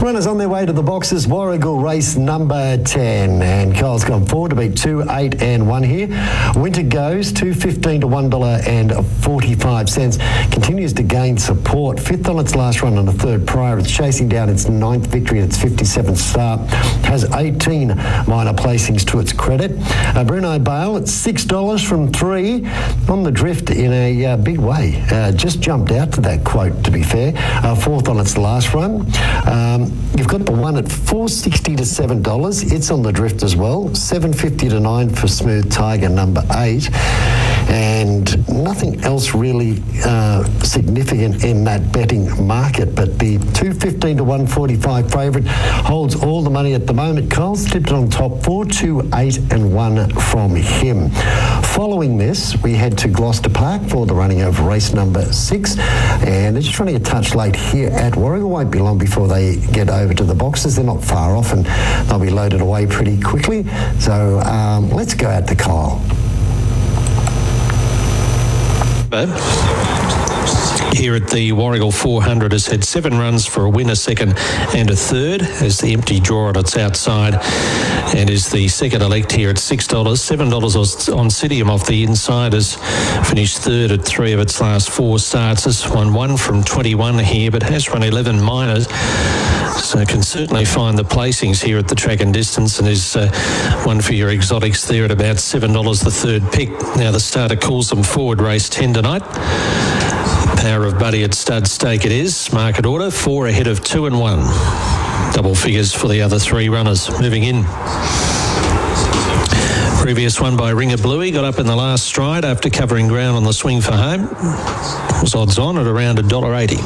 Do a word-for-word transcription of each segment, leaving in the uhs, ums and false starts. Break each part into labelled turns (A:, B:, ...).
A: Runners on their way to the boxes. Warragul race number ten. And Kyle's gone forward to beat two, eight and one here. Winter Goes, two fifteen to one dollar forty-five. Continues to gain support. Fifth on its last run and a third prior. It's chasing down its ninth victory in its fifty-seventh start. Has eighteen minor placings to its credit. Uh, Bruno Bale at six dollars from three. On the drift in a uh, big way. Uh, just jumped out to that quote, to be fair. Uh, fourth on its last run. Um, you've got the one at four sixty to seven dollars. It's on the drift as well. seven fifty to nine for Smooth Tiger, number eight. And nothing else really uh, significant in that betting market. But the two fifteen to one forty-five favourite holds all the money at the moment. Cole's tipped on top, four, two, eight and one from him. Following this, we head to Gloucester Park for the running of race number six. And they're just running a touch late here at Warragul. Won't be long before they get over to the boxes. They're not far off and they'll be loaded away pretty quickly. So um, let's go out to Kyle.
B: Here at the Warragul four hundred has had seven runs for a win, a second and a third as the empty draw on its outside, and is the second elect here at six dollars. seven dollars on Citium off the inside, has finished third at three of its last four starts. Has won one from twenty-one here, but has run eleven minors. So can certainly find the placings here at the track and distance, and is uh, one for your exotics there at about seven dollars the third pick. Now the starter calls them forward, race ten tonight. Power of Buddy at stud stake it is. Market order, four ahead of two and one. Double figures for the other three runners. Moving in. Previous one by Ringer Bluey got up in the last stride after covering ground on the swing for home. Was odds on at around one dollar eighty.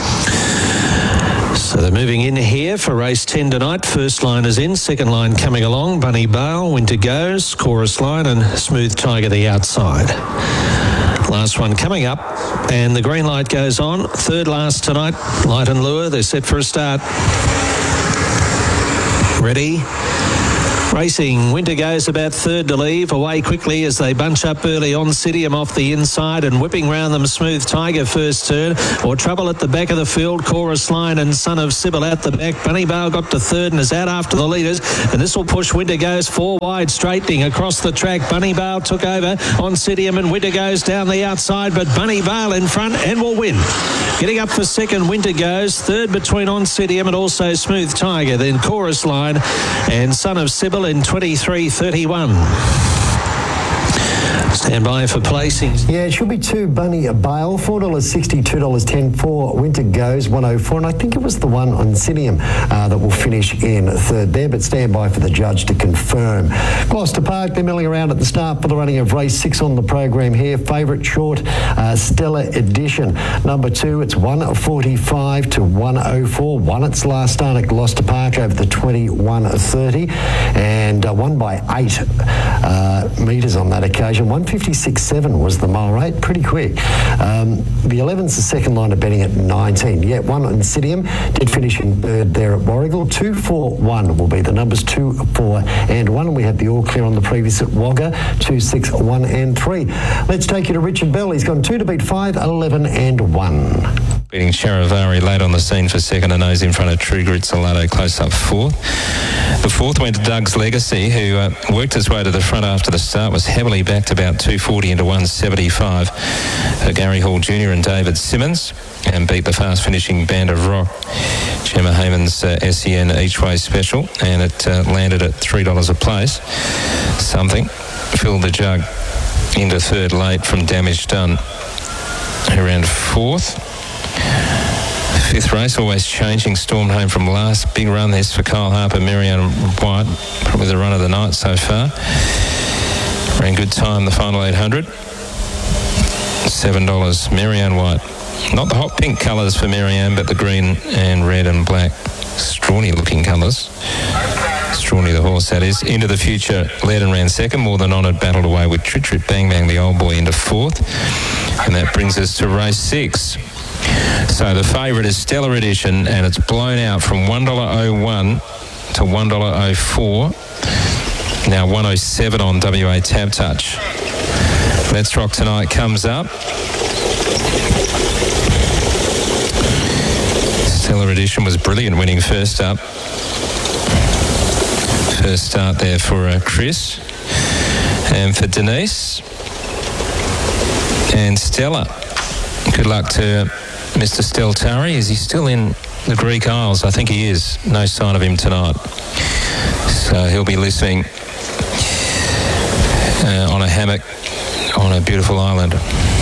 B: So they're moving in here for race ten tonight. First line is in, second line coming along. Bunny Bale, Winter Goes, Chorus Line and Smooth Tiger the outside. Last one coming up, and the green light goes on. Third last tonight, Light and Lure. They're set for a start. Ready? Racing, Winter Goes about third to leave. Away quickly as they bunch up early on. Citium off the inside and whipping round them. Smooth Tiger first turn. Or trouble at the back of the field. Chorus Line and Son of Sybil out the back. Bunny Bale got to third and is out after the leaders. And this will push Winter Goes four wide, straightening across the track. Bunny Bale took over on Citium and Winter Goes down the outside. But Bunny Bale in front and will win. Getting up for second, Winter Goes. Third between On Citium and also Smooth Tiger. Then Chorus Line and Son of Sybil in twenty-three thirty-one. Stand by for placings.
A: Yeah, it should be two Bunny Bale, four dollars sixty, two dollars ten for Winter Goes, one oh four. And I think it was the one on Citium uh, that will finish in third there, but stand by for the judge to confirm. Gloucester Park, they're milling around at the start for the running of race six on the program here. Favourite short, uh, Stella Edition. Number two, it's one forty-five to one oh four. Won its last start at Gloucester Park over the twenty-one thirty and uh, won by eight uh, metres on that occasion. one fifty-six seven was the mile rate, pretty quick. Um, the eleven's the second line of betting at nineteen. Yeah, one on Citium did finish in third there at Warragul. two, four, one will be the numbers, two, four and one. We had the all clear on the previous at Wagga, two, six, one and three. Let's take you to Richard Bell. He's gone two to beat five, eleven and one.
C: Beating Charivari late on the scene for second, a nose in front of True Grit Salato close up fourth. The fourth went to Doug's Legacy, who uh, worked his way to the front after the start, was heavily backed about two forty into one seventy-five. Uh, Gary Hall Junior and David Simmons, and beat the fast finishing Band of Rock. Gemma Hayman's uh, S E N each way special, and it uh, landed at three dollars a place. Something filled the jug into third late from Damage Done, around fourth. Fifth race, always changing, stormed home from last. Big run this for Kyle Harper, Marianne White, probably the run of the night so far. Ran good time, the final eight hundred. seven dollars, Marianne White. Not the hot pink colours for Marianne, but the green and red and black. Strawny looking colours. Strawny the horse, that is. Into the Future led and ran second. More Than Honoured battled away with Trit Trit Bang Bang, the old boy, into fourth. And that brings us to race six. So the favourite is Stellar Edition, and it's blown out from one dollar oh one to one dollar oh four. Now one oh seven on W A Tab Touch. Let's Rock Tonight comes up. Stellar Edition was brilliant winning first up. First start there for uh, Chris. And for Denise. And Stella. Good luck to Mister Steltari. Is he still in the Greek Isles? I think he is. No sign of him tonight. So he'll be listening uh, on a hammock on a beautiful island.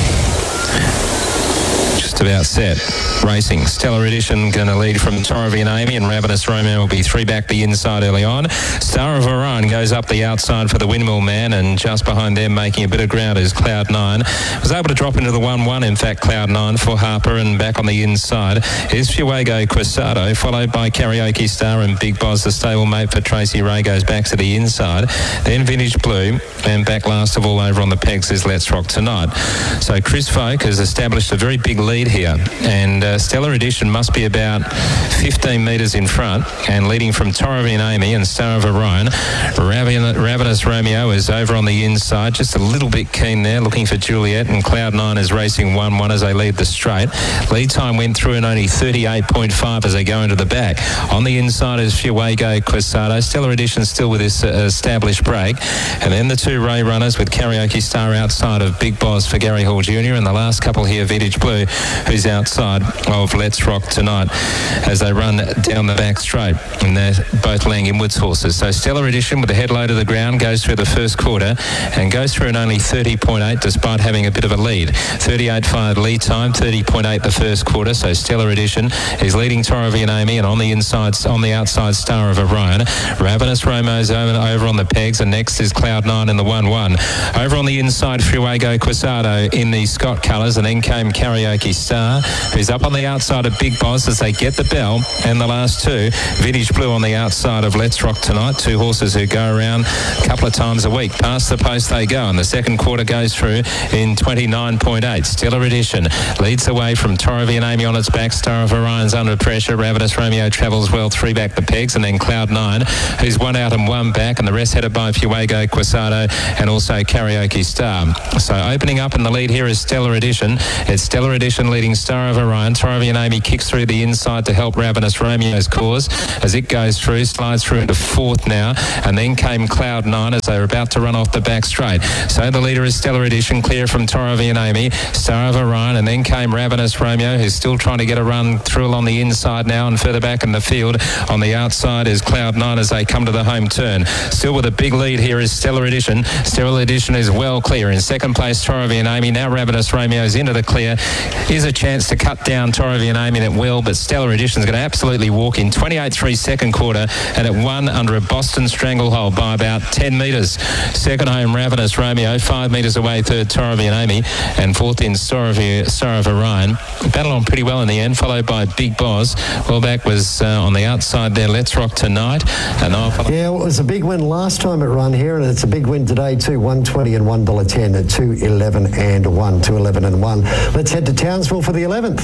C: Just about set. Racing. Stellar Edition going to lead from Torrivian Amy, and Ravenous Romeo will be three back the inside early on. Star of Orion goes up the outside for the Windmill Man, and just behind them making a bit of ground is Cloud Nine. Was able to drop into the one one, in fact, Cloud Nine for Harper, and back on the inside is Fuego Quesado, followed by Karaoke Star and Big Boz, the stablemate for Tracy Ray, goes back to the inside. Then Vintage Blue, and back last of all over on the pegs is Let's Rock Tonight. So Chris Folk has established a very big lead here, and uh, Stellar Edition must be about fifteen metres in front, and leading from Torrivian Amy and Star of Orion. Raven- Ravenous Romeo is over on the inside, just a little bit keen there, looking for Juliet, and Cloud Nine is racing one one as they lead the straight. Lead time went through in only thirty-eight point five as they go into the back. On the inside is Fuego Quesado. Stellar Edition still with this uh, established break, and then the two Ray runners with Karaoke Star outside of Big Boz for Gary Hall Junior, and the last couple here, Vintage Blue, who's outside of Let's Rock Tonight as they run down the back straight, and they're both laying inwards horses. So Stellar Edition with the head low to the ground goes through the first quarter and goes through in only thirty point eight despite having a bit of a lead. thirty-eight five lead time, thirty point eight the first quarter. So Stellar Edition is leading Torrivian Amy, and on the inside, on the outside, Star of Orion. Ravenous Romo's over, over on the pegs, and next is Cloud Nine in the one one. Over on the inside, Fuego Quesado in the Scott colours, and then came Karaoke Star, who's up on the outside of Big Boss as they get the bell, and the last two, Vintage Blue on the outside of Let's Rock Tonight, two horses who go around a couple of times a week. Past the post they go, and the second quarter goes through in twenty-nine point eight. Stellar Edition leads away from Torrivian Amy on its back. Star of Orion's under pressure. Ravenous Romeo travels well, three back the pegs, and then Cloud Nine, who's one out and one back, and the rest headed by Fuego Quesado and also Karaoke Star. So opening up in the lead here is Stellar Edition. It's Stellar Edition leading Star of Orion. Torrivian Amy kicks through the inside to help Ravenous Romeo's cause as it goes through, slides through into fourth now, and then came Cloud Nine as they were about to run off the back straight. So the leader is Stellar Edition, clear from Torrivian Amy, Star of Orion, and then came Ravenous Romeo, who's still trying to get a run through along the inside now, and further back in the field on the outside is Cloud Nine as they come to the home turn. Still with a big lead here is Stellar Edition. Stellar Edition is well clear. In second place, Torrivian Amy. Now Ravenous Romeo's into the clear. Here's a chance to cut down Torrivian Amy that will, but Stellar Edition's going to absolutely walk in. twenty-eight three second quarter, and it won under a Boston stranglehold by about ten metres. Second home, Ravenous Romeo, five metres away, third Torrivian Amy, and fourth in Star of, Star of Orion. Battled on pretty well in the end, followed by Big Boz. Well back was uh, on the outside there, Let's Rock Tonight. And
A: yeah, it was a big win last time it run here, and it's a big win today too. one twenty and one dollar ten at two eleven and one, two eleven and one. Let's head to Townsville for the eleventh.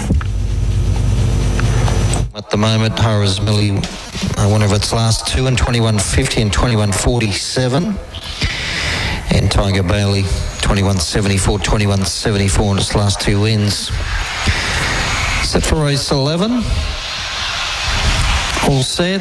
D: At the moment, Harris Millie, uh, one of its last two, and twenty-one fifty and twenty-one forty-seven. And Tiger Bailey, twenty-one seventy-four, twenty-one seventy-four in its last two wins. Set for race eleven. All set.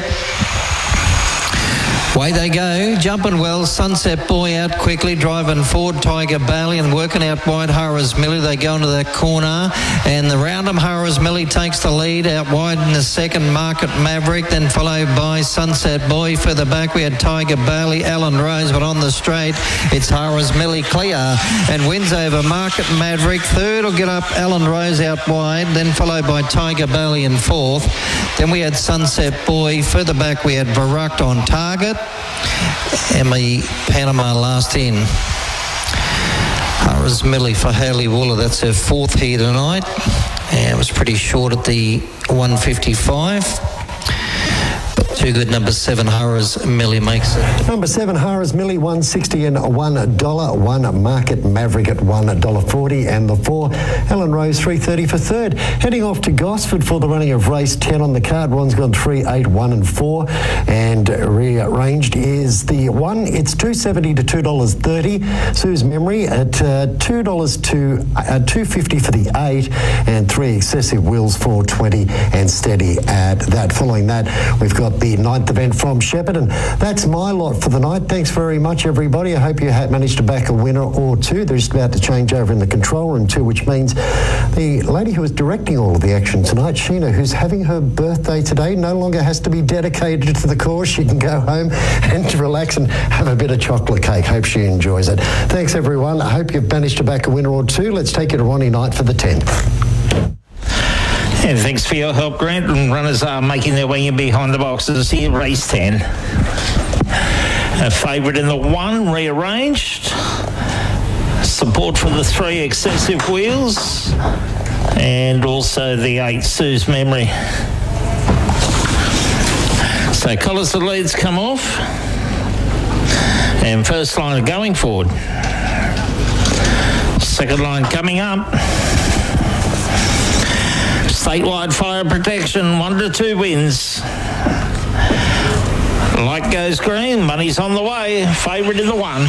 D: Away they go, jumping well, Sunset Boy out quickly, driving forward, Tiger Bailey, and working out wide, Harris Millie. They go into that corner, and the Roundham Harris Millie takes the lead, out wide in the second, Market Maverick, then followed by Sunset Boy. Further back we had Tiger Bailey, Alan Rose, but on the straight it's Harris Millie clear, and wins over Market Maverick. Third will get up Alan Rose out wide, then followed by Tiger Bailey in fourth. Then we had Sunset Boy. Further back we had Baruch on target. Emmy Panama last in. Harris Millie for Haley Wooler, that's her fourth here tonight, and it was pretty short at the one fifty-five. But Too good. Number seven, Harris Millie makes it.
A: Number seven, Harris Millie, one sixty and one dollar. One, Market Maverick at one dollar forty. And the four, Ellen Rose, three thirty for third. Heading off to Gosford for the running of race ten on the card. One's gone three, eight, one and four. And rearranged is the one. It's two seventy to two dollars thirty. Sue's Memory at uh, two dollars to uh, two fifty for the eight. And three, Excessive Wheels, four twenty and steady at that. Following that, we've got the ninth event from Shepparton. That's my lot for the night. Thanks very much, everybody. I hope you have managed to back a winner or two. They're just about to change over in the control room too, which means the lady who is directing all of the action tonight, Sheena, who's having her birthday today, no longer has to be dedicated to the cause. She can go home and relax and have a bit of chocolate cake. Hope she enjoys it. Thanks, everyone. I hope you've managed to back a winner or two. Let's take it to Ronnie Knight for the tenth.
E: And thanks for your help, Grant. And runners are making their way in behind the boxes here, race ten. A favourite in the one, rearranged. Support for the three, Excessive Wheels. And also the eight, Sue's Memory. So colours the leads come off. And first line going forward. Second line coming up. Statewide Fire Protection, one to two wins. Light goes green, money's on the way. Favourite in the one.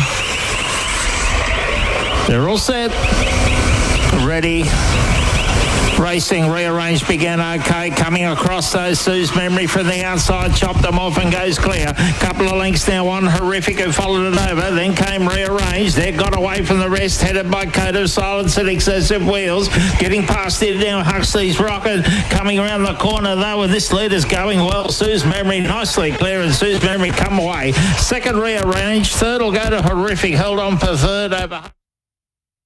E: They're all set. Ready. Racing, rearranged, began okay. Coming across those, Sue's Memory from the outside, chopped them off and goes clear. Couple of lengths now, one Horrific who followed it over. Then came rearranged. They got away from the rest, headed by Code of Silence and Excessive Wheels. Getting past it now, Huxley's Rocket. Coming around the corner though, and this leader's going well. Sue's Memory nicely clear, and Sue's Memory come away. Second rearranged. Third will go to Horrific, held on for third over...